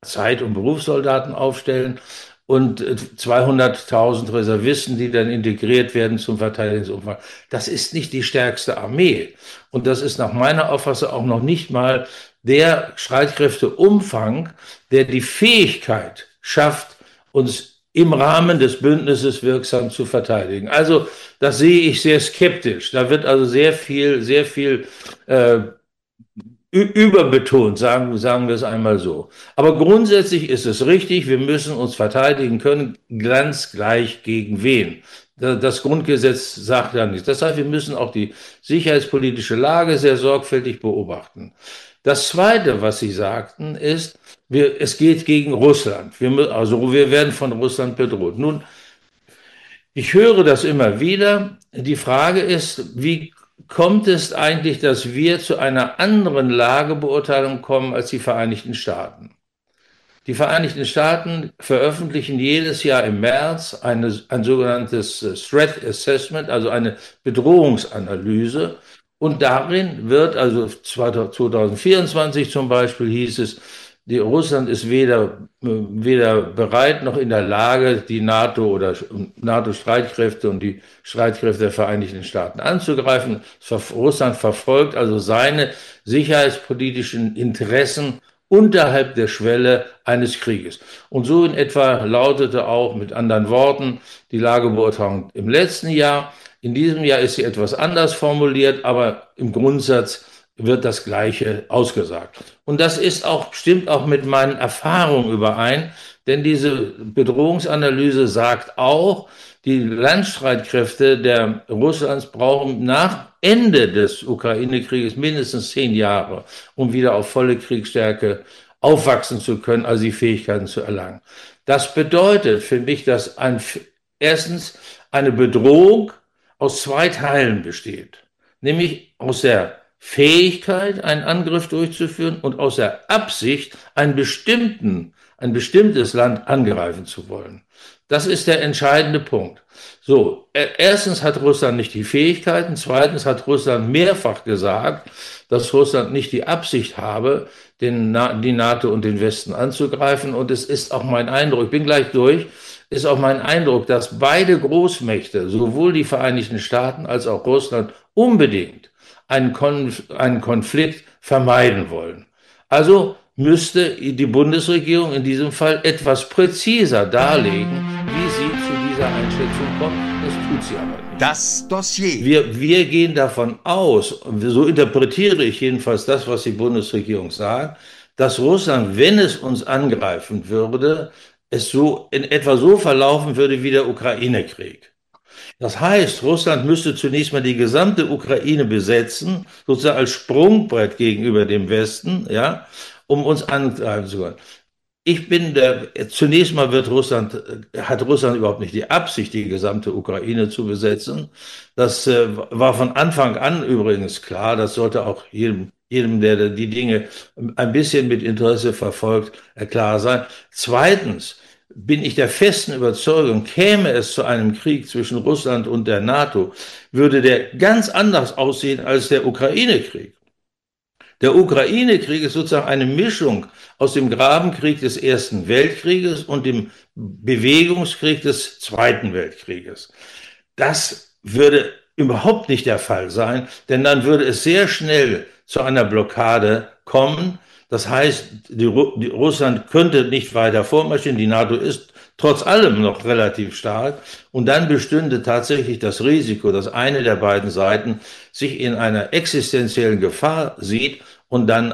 Zeit- und Berufssoldaten aufstellen und 200.000 Reservisten, die dann integriert werden zum Verteidigungsumfang. Das ist nicht die stärkste Armee. Und das ist nach meiner Auffassung auch noch nicht mal der Streitkräfteumfang, der die Fähigkeit schafft, uns im Rahmen des Bündnisses wirksam zu verteidigen. Also das sehe ich sehr skeptisch. Da wird also sehr viel überbetont, sagen wir es einmal so. Aber grundsätzlich ist es richtig, wir müssen uns verteidigen können, ganz gleich gegen wen. Das Grundgesetz sagt ja nichts. Das heißt, wir müssen auch die sicherheitspolitische Lage sehr sorgfältig beobachten. Das Zweite, was Sie sagten, ist, es geht gegen Russland. Wir werden von Russland bedroht. Nun, ich höre das immer wieder. Die Frage ist, wie kommt es eigentlich, dass wir zu einer anderen Lagebeurteilung kommen als die Vereinigten Staaten? Die Vereinigten Staaten veröffentlichen jedes Jahr im März ein sogenanntes Threat Assessment, also eine Bedrohungsanalyse. Und darin wird, also 2024 zum Beispiel hieß es, Russland ist weder bereit noch in der Lage, die NATO oder NATO-Streitkräfte und die Streitkräfte der Vereinigten Staaten anzugreifen. Russland verfolgt also seine sicherheitspolitischen Interessen unterhalb der Schwelle eines Krieges. Und so in etwa lautete auch mit anderen Worten die Lagebeurteilung im letzten Jahr. In diesem Jahr ist sie etwas anders formuliert, aber im Grundsatz wird das Gleiche ausgesagt. Und das stimmt auch mit meinen Erfahrungen überein, denn diese Bedrohungsanalyse sagt auch, die Landstreitkräfte der Russlands brauchen nach Ende des Ukraine-Krieges mindestens 10 Jahre, um wieder auf volle Kriegsstärke aufwachsen zu können, also die Fähigkeiten zu erlangen. Das bedeutet für mich, dass erstens eine Bedrohung aus zwei Teilen besteht, nämlich aus der Fähigkeit, einen Angriff durchzuführen und aus der Absicht, ein bestimmtes Land angreifen zu wollen. Das ist der entscheidende Punkt. So, erstens hat Russland nicht die Fähigkeiten, zweitens hat Russland mehrfach gesagt, dass Russland nicht die Absicht habe, die NATO und den Westen anzugreifen. Und es ist auch mein Eindruck, ich bin gleich durch, ist auch mein Eindruck, dass beide Großmächte, sowohl die Vereinigten Staaten als auch Russland, unbedingt einen Konflikt vermeiden wollen. Also müsste die Bundesregierung in diesem Fall etwas präziser darlegen, wie sie zu dieser Einschätzung kommt. Das tut sie aber nicht. Das Dossier. Wir gehen davon aus, so interpretiere ich jedenfalls das, was die Bundesregierung sagt, dass Russland, wenn es uns angreifen würde, es so in etwa so verlaufen würde wie der Ukraine-Krieg. Das heißt, Russland müsste zunächst mal die gesamte Ukraine besetzen, sozusagen als Sprungbrett gegenüber dem Westen, ja, um uns angreifen zu können. Zunächst mal hat Russland überhaupt nicht die Absicht, die gesamte Ukraine zu besetzen. Das war von Anfang an übrigens klar. Das sollte auch jedem, der die Dinge ein bisschen mit Interesse verfolgt, klar sein. Zweitens bin ich der festen Überzeugung, käme es zu einem Krieg zwischen Russland und der NATO, würde der ganz anders aussehen als der Ukraine-Krieg. Der Ukraine-Krieg ist sozusagen eine Mischung aus dem Grabenkrieg des Ersten Weltkrieges und dem Bewegungskrieg des Zweiten Weltkrieges. Das würde überhaupt nicht der Fall sein, denn dann würde es sehr schnell zu einer Blockade kommen. Das heißt, Russland könnte nicht weiter vormarschieren. Die NATO ist trotz allem noch relativ stark. Und dann bestünde tatsächlich das Risiko, dass eine der beiden Seiten sich in einer existenziellen Gefahr sieht und dann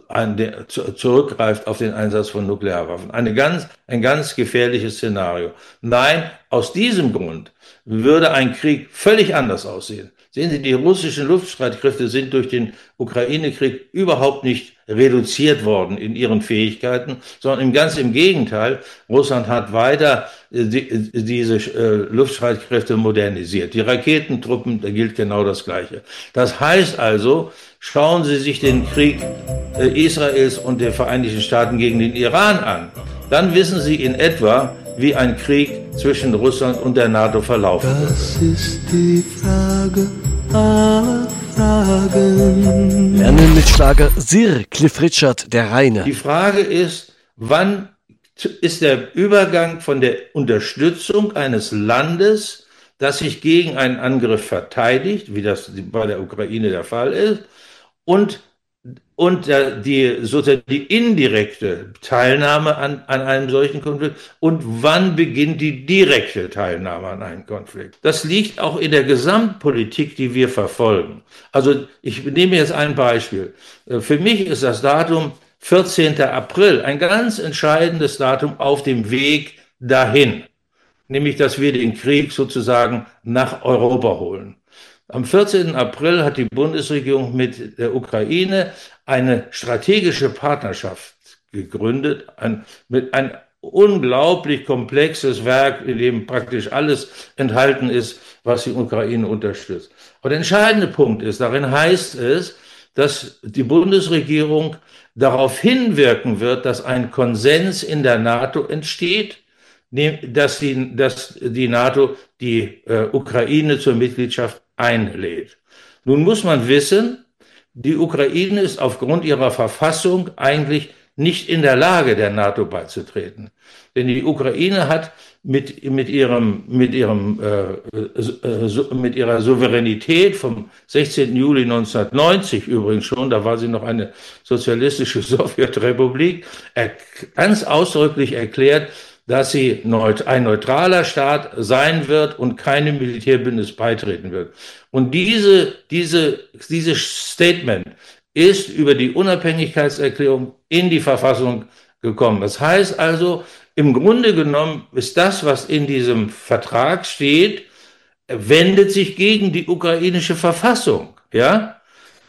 zurückgreift auf den Einsatz von Nuklearwaffen. Ein ganz gefährliches Szenario. Nein, aus diesem Grund würde ein Krieg völlig anders aussehen. Sehen Sie, die russischen Luftstreitkräfte sind durch den Ukraine-Krieg überhaupt nicht reduziert worden in ihren Fähigkeiten, sondern ganz im Gegenteil. Russland hat weiter diese Luftstreitkräfte modernisiert. Die Raketentruppen, da gilt genau das Gleiche. Das heißt also, schauen Sie sich den Krieg Israels und der Vereinigten Staaten gegen den Iran an. Dann wissen Sie in etwa, wie ein Krieg zwischen Russland und der NATO verlaufen wird. Das ist die Frage aller Fragen. Lernen mit Schlager Sir, Cliff Richard, der Reine. Die Frage ist, Wann ist der Übergang von der Unterstützung eines Landes, das sich gegen einen Angriff verteidigt, wie das bei der Ukraine der Fall ist, und sozusagen die indirekte Teilnahme an einem solchen Konflikt, und wann beginnt die direkte Teilnahme an einem Konflikt. Das liegt auch in der Gesamtpolitik, die wir verfolgen. Also ich nehme jetzt ein Beispiel. Für mich ist das Datum 14. April ein ganz entscheidendes Datum auf dem Weg dahin, nämlich dass wir den Krieg sozusagen nach Europa holen. Am 14. April hat die Bundesregierung mit der Ukraine eine strategische Partnerschaft gegründet, mit ein unglaublich komplexes Werk, in dem praktisch alles enthalten ist, was die Ukraine unterstützt. Aber der entscheidende Punkt ist, darin heißt es, dass die Bundesregierung darauf hinwirken wird, dass ein Konsens in der NATO entsteht, dass die NATO die Ukraine zur Mitgliedschaft einlädt. Nun muss man wissen, die Ukraine ist aufgrund ihrer Verfassung eigentlich nicht in der Lage, der NATO beizutreten. Denn die Ukraine hat mit ihrer Souveränität vom 16. Juli 1990 übrigens schon, da war sie noch eine sozialistische Sowjetrepublik, ganz ausdrücklich erklärt, dass sie ein neutraler Staat sein wird und keinem Militärbündnis beitreten wird. Und dieses Statement ist über die Unabhängigkeitserklärung in die Verfassung gekommen. Das heißt also, im Grunde genommen ist das, was in diesem Vertrag steht, wendet sich gegen die ukrainische Verfassung. Ja?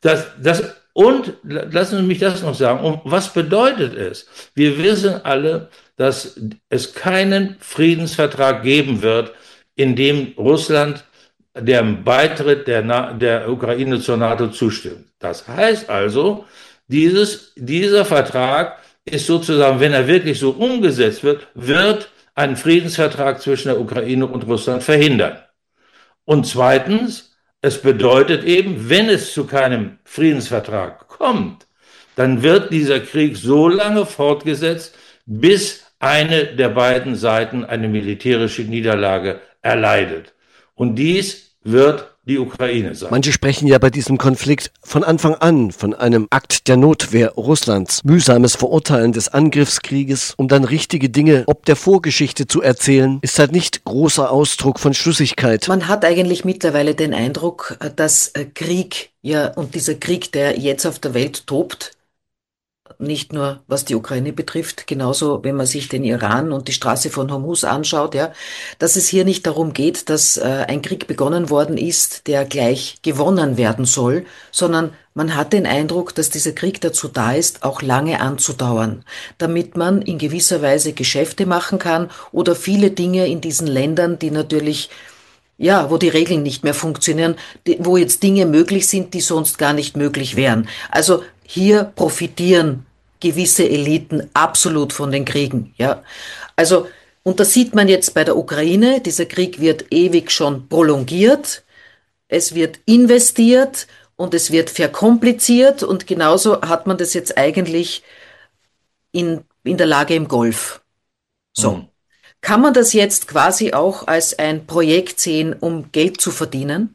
Und lassen Sie mich das noch sagen. Und was bedeutet es? Wir wissen alle, dass es keinen Friedensvertrag geben wird, in dem Russland dem Beitritt der Ukraine zur NATO zustimmt. Das heißt also, dieser Vertrag ist sozusagen, wenn er wirklich so umgesetzt wird einen Friedensvertrag zwischen der Ukraine und Russland verhindern. Und zweitens, es bedeutet eben, wenn es zu keinem Friedensvertrag kommt, dann wird dieser Krieg so lange fortgesetzt, bis eine der beiden Seiten eine militärische Niederlage erleidet. Und dies wird die Ukraine sein. Manche sprechen ja bei diesem Konflikt von Anfang an von einem Akt der Notwehr Russlands, mühsames Verurteilen des Angriffskrieges, um dann richtige Dinge ob der Vorgeschichte zu erzählen, ist halt nicht großer Ausdruck von Schlüssigkeit. Man hat eigentlich mittlerweile den Eindruck, dass Krieg, ja, und dieser Krieg, der jetzt auf der Welt tobt, nicht nur was die Ukraine betrifft, genauso wenn man sich den Iran und die Straße von Hormuz anschaut, ja, dass es hier nicht darum geht, dass ein Krieg begonnen worden ist, der gleich gewonnen werden soll, sondern man hat den Eindruck, dass dieser Krieg dazu da ist, auch lange anzudauern, damit man in gewisser Weise Geschäfte machen kann oder viele Dinge in diesen Ländern, die natürlich ja, wo die Regeln nicht mehr funktionieren, wo jetzt Dinge möglich sind, die sonst gar nicht möglich wären. Also hier profitieren gewisse Eliten absolut von den Kriegen, ja. Also, und das sieht man jetzt bei der Ukraine. Dieser Krieg wird ewig schon prolongiert. Es wird investiert und es wird verkompliziert und genauso hat man das jetzt eigentlich in der Lage im Golf. So. Kann man das jetzt quasi auch als ein Projekt sehen, um Geld zu verdienen?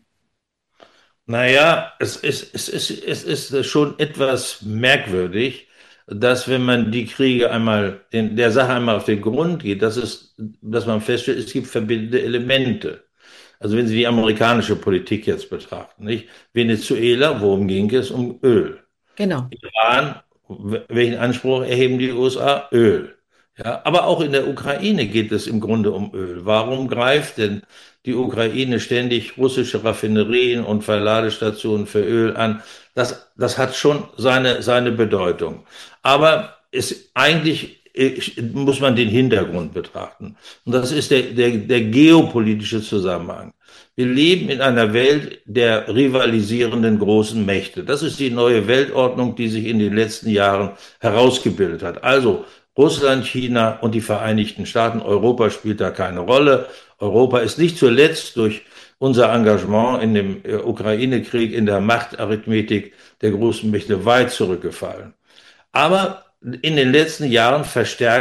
Naja, es ist schon etwas merkwürdig, dass wenn man die Kriege der Sache einmal auf den Grund geht, dass man feststellt, es gibt verbindende Elemente. Also wenn Sie die amerikanische Politik jetzt betrachten, nicht? Venezuela, worum ging es? Um Öl. Genau. Iran, welchen Anspruch erheben die USA? Öl. Ja, aber auch in der Ukraine geht es im Grunde um Öl. Warum greift denn die Ukraine ständig russische Raffinerien und Verladestationen für Öl an? Das hat schon seine Bedeutung. Aber eigentlich muss man den Hintergrund betrachten. Und das ist der geopolitische Zusammenhang. Wir leben in einer Welt der rivalisierenden großen Mächte. Das ist die neue Weltordnung, die sich in den letzten Jahren herausgebildet hat. Also Russland, China und die Vereinigten Staaten. Europa spielt da keine Rolle. Europa ist nicht zuletzt durch unser Engagement in dem Ukraine-Krieg in der Machtarithmetik der großen Mächte weit zurückgefallen. Aber in den letzten Jahren verstärkt